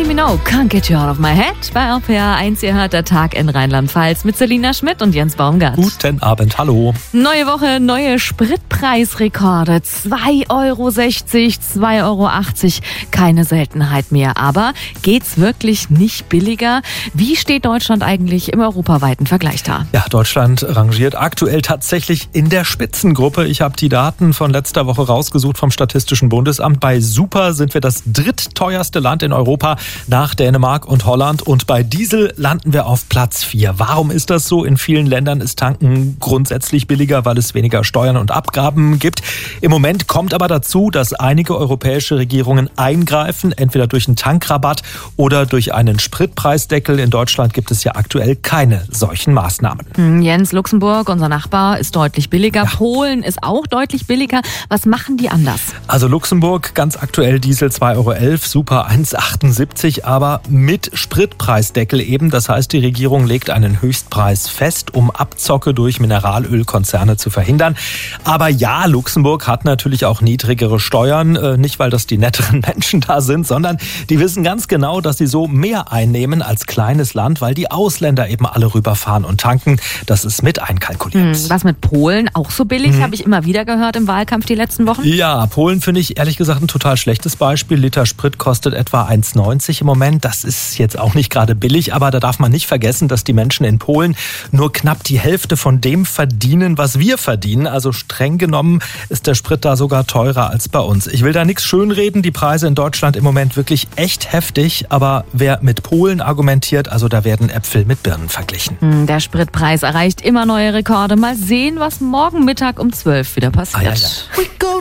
Me Know, Can't Get You Out of My Head. Bei RPA 1, ihr hört der Tag in Rheinland-Pfalz mit Selina Schmidt und Jens Baumgart. Guten Abend, hallo. Neue Woche, neue Spritpreisrekorde. 2,60 Euro, 2,80 Euro. Keine Seltenheit mehr. Aber geht's wirklich nicht billiger? Wie steht Deutschland eigentlich im europaweiten Vergleich da? Ja, Deutschland rangiert aktuell tatsächlich in der Spitzengruppe. Ich habe die Daten von letzter Woche rausgesucht vom Statistischen Bundesamt. Bei Super sind wir das drittteuerste Land in Europa nach Dänemark und Holland. Und bei Diesel landen wir auf Platz 4. Warum ist das so? In vielen Ländern ist Tanken grundsätzlich billiger, weil es weniger Steuern und Abgaben gibt. Im Moment kommt aber dazu, dass einige europäische Regierungen eingreifen, entweder durch einen Tankrabatt oder durch einen Spritpreisdeckel. In Deutschland gibt es ja aktuell keine solchen Maßnahmen. Jens, Luxemburg, unser Nachbar, ist deutlich billiger. Ja. Polen ist auch deutlich billiger. Was machen die anders? Also Luxemburg, ganz aktuell Diesel 2,11 Euro, Super 1,78, aber mit Spritpreisdeckel eben. Das heißt, die Regierung legt einen Höchstpreis fest, um Abzocke durch Mineralölkonzerne zu verhindern. Aber ja, Luxemburg hat natürlich auch niedrigere Steuern. Nicht, weil das die netteren Menschen da sind, sondern die wissen ganz genau, dass sie so mehr einnehmen als kleines Land, weil die Ausländer eben alle rüberfahren und tanken. Das ist mit einkalkuliert. Was mit Polen? Auch so billig, habe ich immer wieder gehört im Wahlkampf die letzten Wochen. Ja, Polen finde ich ehrlich gesagt ein total schlechtes Beispiel. Liter Sprit kostet etwa 1,90 im Moment. Das ist jetzt auch nicht gerade billig, aber da darf man nicht vergessen, dass die Menschen in Polen nur knapp die Hälfte von dem verdienen, was wir verdienen. Also streng genommen ist der Sprit da sogar teurer als bei uns. Ich will da nichts schönreden. Die Preise in Deutschland im Moment wirklich echt heftig. Aber wer mit Polen argumentiert, also da werden Äpfel mit Birnen verglichen. Der Spritpreis erreicht immer neue Rekorde. Mal sehen, was morgen Mittag um 12 wieder passiert.